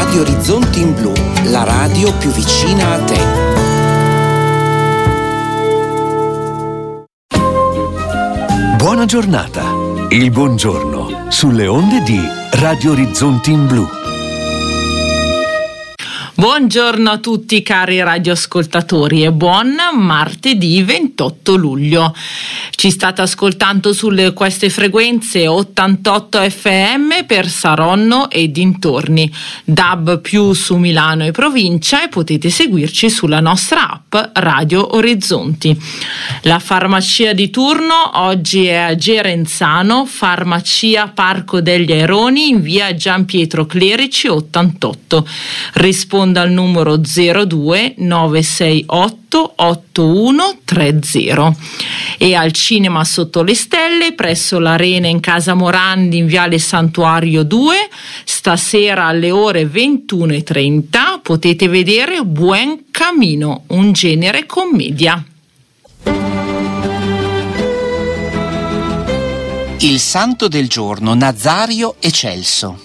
Radio Orizzonti in Blu, la radio più vicina a te. Buona giornata. Il buongiorno sulle onde di Radio Orizzonti in Blu. Buongiorno a tutti cari radioascoltatori e buon martedì 28 luglio. Ci state ascoltando sulle queste frequenze 88 FM per Saronno e dintorni, DAB più su Milano e provincia, e potete seguirci sulla nostra app Radio Orizzonti. La farmacia di turno oggi è a Gerenzano, farmacia Parco degli Aironi in via Gian Pietro Clerici 88. Risponde al numero 02 968 8130 e al Cinema Sotto le Stelle presso l'Arena in Casa Morandi in viale Santuario 2 stasera alle ore 21:30 potete vedere Buen Camino, un genere commedia. Il santo del giorno, Nazario e Celso.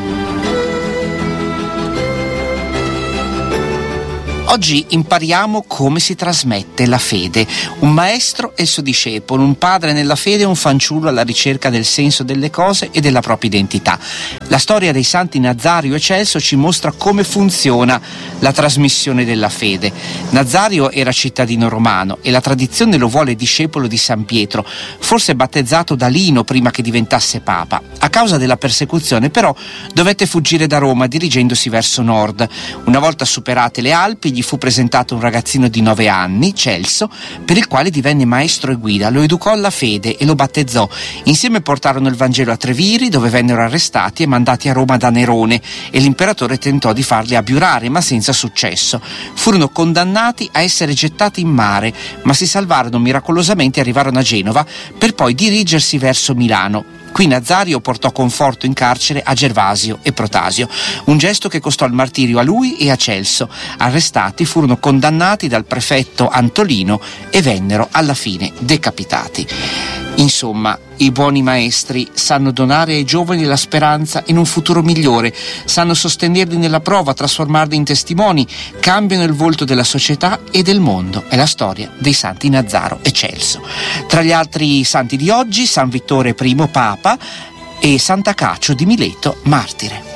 Oggi impariamo come si trasmette la fede. Un maestro e il suo discepolo, un padre nella fede e un fanciullo alla ricerca del senso delle cose e della propria identità. La storia dei santi Nazario e Celso ci mostra come funziona la trasmissione della fede. Nazario era cittadino romano e la tradizione lo vuole discepolo di San Pietro, forse battezzato da Lino prima che diventasse papa. A causa della persecuzione però dovette fuggire da Roma dirigendosi verso nord. Una volta superate le Alpi gli fu presentato un ragazzino di 9 anni, Celso, per il quale divenne maestro e guida, lo educò alla fede e lo battezzò. Insieme portarono il Vangelo a Treviri, dove vennero arrestati e mandati a Roma da Nerone, e l'imperatore tentò di farli abiurare, ma senza successo. Furono condannati a essere gettati in mare, ma si salvarono miracolosamente e arrivarono a Genova per poi dirigersi verso Milano. Qui Nazario portò conforto in carcere a Gervasio e Protasio, un gesto che costò il martirio a lui e a Celso. Arrestati, furono condannati dal prefetto Antolino e vennero alla fine decapitati. Insomma, i buoni maestri sanno donare ai giovani la speranza in un futuro migliore, sanno sostenerli nella prova, trasformarli in testimoni, cambiano il volto della società e del mondo. È la storia dei santi Nazaro e Celso. Tra gli altri santi di oggi, San Vittore I, Papa, e Santa Cacio di Mileto, martire.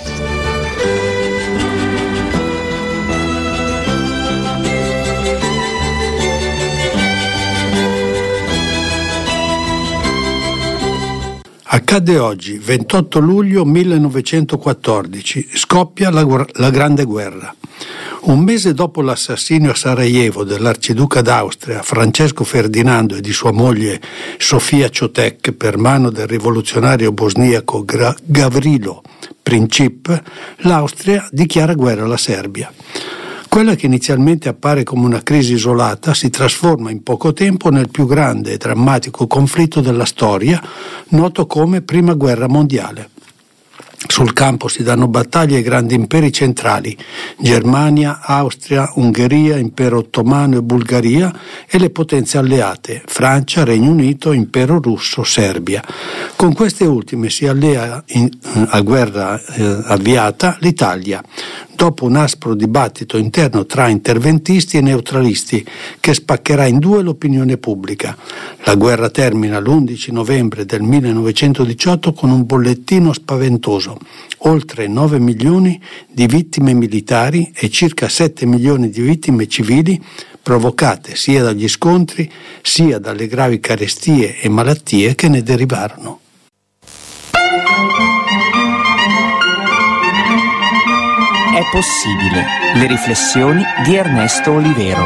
Accade oggi, 28 luglio 1914, scoppia la Grande Guerra. Un mese dopo l'assassinio a Sarajevo dell'arciduca d'Austria Francesco Ferdinando e di sua moglie Sofia Čotek per mano del rivoluzionario bosniaco Gavrilo Princip, l'Austria dichiara guerra alla Serbia. Quella che inizialmente appare come una crisi isolata si trasforma in poco tempo nel più grande e drammatico conflitto della storia, noto come Prima Guerra Mondiale. Sul campo si danno battaglie ai grandi imperi centrali, Germania, Austria, Ungheria, Impero Ottomano e Bulgaria, e le potenze alleate, Francia, Regno Unito, Impero Russo, Serbia. Con queste ultime si allea a guerra avviata l'Italia, dopo un aspro dibattito interno tra interventisti e neutralisti che spaccherà in due l'opinione pubblica. La guerra termina l'11 novembre del 1918 con un bollettino spaventoso: oltre 9 milioni di vittime militari e circa 7 milioni di vittime civili provocate sia dagli scontri sia dalle gravi carestie e malattie che ne derivarono. È possibile. Le riflessioni di Ernesto Olivero.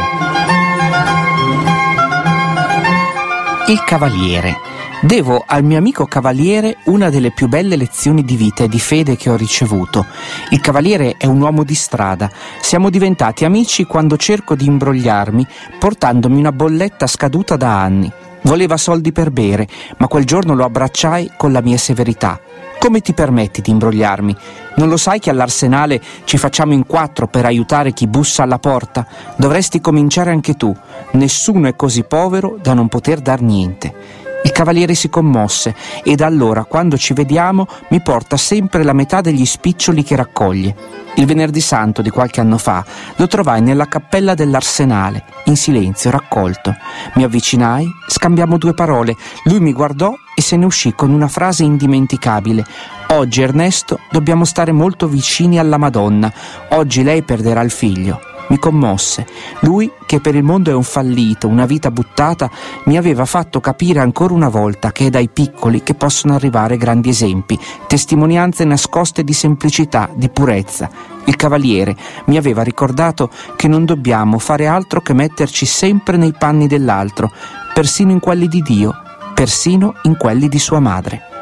Il Cavaliere. Devo al mio amico Cavaliere una delle più belle lezioni di vita e di fede che ho ricevuto. Il Cavaliere è un uomo di strada. Siamo diventati amici quando cerco di imbrogliarmi portandomi una bolletta scaduta da anni. Voleva soldi per bere, ma quel giorno lo abbracciai con la mia severità. Come ti permetti di imbrogliarmi? Non lo sai che all'Arsenale ci facciamo in 4 per aiutare chi bussa alla porta? Dovresti cominciare anche tu. Nessuno è così povero da non poter dar niente. Il cavaliere si commosse e da allora, quando ci vediamo, mi porta sempre la metà degli spiccioli che raccoglie. Il venerdì santo di qualche anno fa lo trovai nella cappella dell'Arsenale, in silenzio, raccolto. Mi avvicinai, scambiamo 2 parole, lui mi guardò e se ne uscì con una frase indimenticabile: «Oggi, Ernesto, dobbiamo stare molto vicini alla Madonna. Oggi lei perderà il figlio». Mi commosse. Lui, che per il mondo è un fallito, una vita buttata, mi aveva fatto capire ancora una volta che è dai piccoli che possono arrivare grandi esempi, testimonianze nascoste di semplicità, di purezza. Il cavaliere mi aveva ricordato che non dobbiamo fare altro che metterci sempre nei panni dell'altro, persino in quelli di Dio, persino in quelli di sua madre.